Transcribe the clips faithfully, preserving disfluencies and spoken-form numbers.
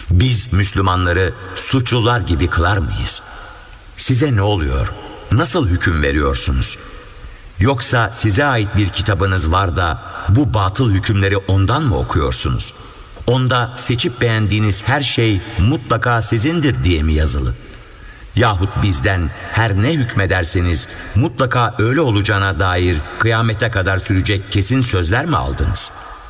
Biz Müslümanları suçlular gibi kılar mıyız? Size ne oluyor? Nasıl hüküm veriyorsunuz? Yoksa size ait bir kitabınız var da bu batıl hükümleri ondan mı okuyorsunuz? Onda seçip beğendiğiniz her şey mutlaka sizindir diye mi yazılı? Yahut bizden her ne hükmederseniz mutlaka öyle olacağına dair kıyamete kadar sürecek kesin sözler mi aldınız?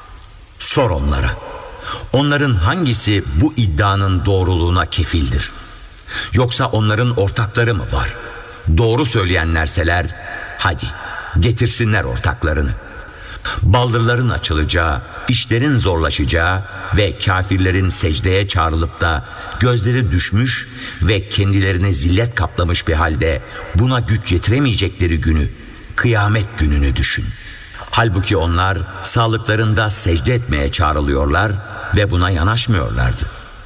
Sor onlara. Onların hangisi bu iddianın doğruluğuna kefildir? Yoksa onların ortakları mı var? Doğru söyleyenlerseler hadi getirsinler ortaklarını. Baldırların açılacağı, işlerin zorlaşacağı ve kafirlerin secdeye çağrılıp da gözleri düşmüş ve kendilerini zillet kaplamış bir halde buna güç yetiremeyecekleri günü, kıyamet gününü düşün. Halbuki onlar sağlıklarında secde etmeye çağrılıyorlar ve buna yanaşmıyorlardı.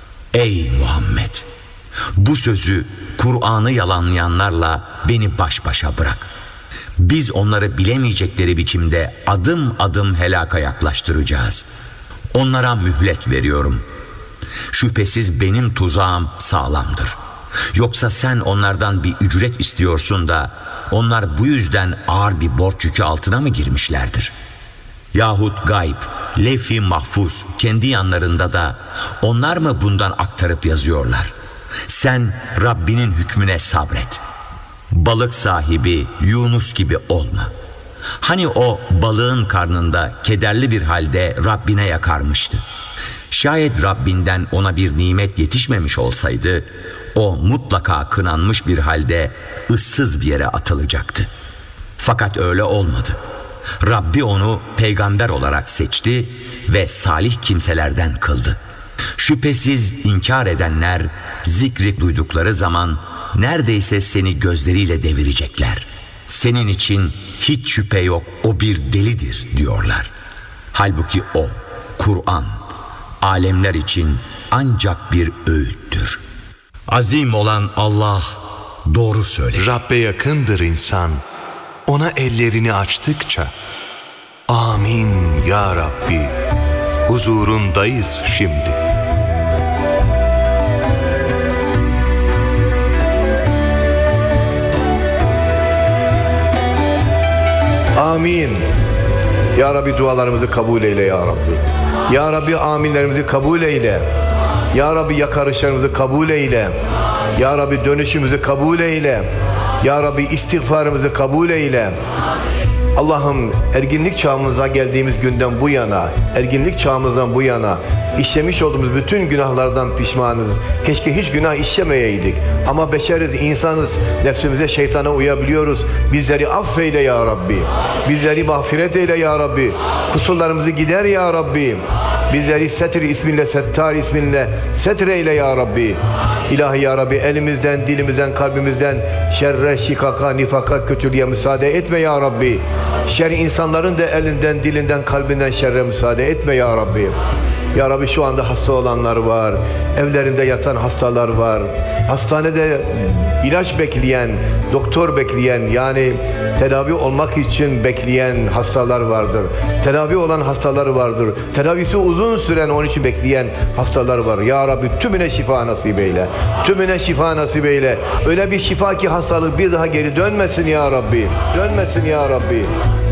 Ey Muhammed! Bu sözü, Kur'an'ı yalanlayanlarla beni baş başa bırak. Biz onları bilemeyecekleri biçimde adım adım helaka yaklaştıracağız. Onlara mühlet veriyorum. Şüphesiz benim tuzağım sağlamdır. Yoksa sen onlardan bir ücret istiyorsun da onlar bu yüzden ağır bir borç yükü altına mı girmişlerdir? Yahut gayb, levh-i mahfuz kendi yanlarında da onlar mı bundan aktarıp yazıyorlar? Sen Rabbinin hükmüne sabret. Balık sahibi Yunus gibi olma. Hani o balığın karnında kederli bir halde Rabbine yakarmıştı. Şayet Rabbinden ona bir nimet yetişmemiş olsaydı, o mutlaka kınanmış bir halde ıssız bir yere atılacaktı. Fakat öyle olmadı. Rabbi onu peygamber olarak seçti ve salih kimselerden kıldı. Şüphesiz inkar edenler zikri duydukları zaman neredeyse seni gözleriyle devirecekler. Senin için hiç şüphe yok, o bir delidir diyorlar. Halbuki o, Kur'an, alemler için ancak bir öğüttür. Azim olan Allah doğru söyler. Rabbe yakındır insan, ona ellerini açtıkça. Amin ya Rabbi, huzurundayız şimdi. Amin. Ya Rabbi dualarımızı kabul eyle ya Rabbi. Ya Rabbi aminlerimizi kabul eyle. Ya Rabbi yakarışlarımızı kabul eyle. Ya Rabbi dönüşümüzü kabul eyle. Ya Rabbi istiğfarımızı kabul eyle. Allah'ım erginlik çağımıza geldiğimiz günden bu yana, erginlik çağımızdan bu yana işlemiş olduğumuz bütün günahlardan pişmanız. Keşke hiç günah işlemeyeydik. Ama beşeriz, insanız. Nefsimize, şeytana uyabiliyoruz. Bizleri affeyle ya Rabbi. Bizleri mağfiret eyle ya Rabbi. Kusurlarımızı gider ya Rabbi. Bizleri setir isminle, settar isminle setreyle ya Rabbi. İlahi ya Rabbi, elimizden, dilimizden, kalbimizden şerre, şikaka, nifaka, kötülüğe müsaade etme ya Rabbi. Şer insanların da elinden, dilinden, kalbinden şerre müsaade etme ya Rabbi. Ya Rabbi, şu anda hasta olanlar var, evlerinde yatan hastalar var, hastanede ilaç bekleyen, doktor bekleyen, yani tedavi olmak için bekleyen hastalar vardır. Tedavi olan hastalar vardır. Tedavisi uzun süren, onun için bekleyen hastalar var. Ya Rabbi, tümüne şifa nasip eyle. Tümüne şifa nasip eyle. Öyle bir şifa ki hastalık bir daha geri dönmesin ya Rabbi. Dönmesin ya Rabbi.